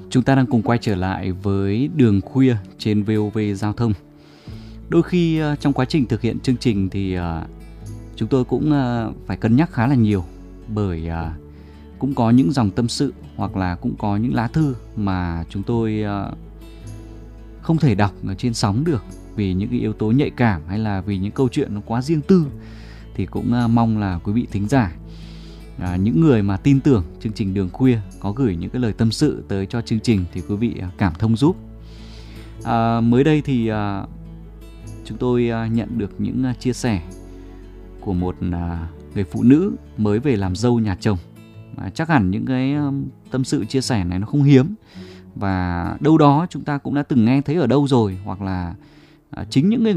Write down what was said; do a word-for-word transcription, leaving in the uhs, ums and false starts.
Chúng ta đang cùng quay trở lại với Đường Khuya trên vê o vê Giao thông. Đôi khi uh, trong quá trình thực hiện chương trình thì uh, chúng tôi cũng uh, phải cân nhắc khá là nhiều. Bởi uh, cũng có những dòng tâm sự hoặc là cũng có những lá thư mà chúng tôi uh, không thể đọc ở trên sóng được, vì những cái yếu tố nhạy cảm hay là vì những câu chuyện nó quá riêng tư. Thì cũng uh, mong là quý vị thính giả, À, những người mà tin tưởng chương trình Đường Khuya có gửi những cái lời tâm sự tới cho chương trình thì quý vị cảm thông giúp. à, Mới đây thì à, chúng tôi à, nhận được những à, chia sẻ của một à, người phụ nữ mới về làm dâu nhà chồng. à, Chắc hẳn những cái à, tâm sự chia sẻ này nó không hiếm, và đâu đó chúng ta cũng đã từng nghe thấy ở đâu rồi, hoặc là à, chính những người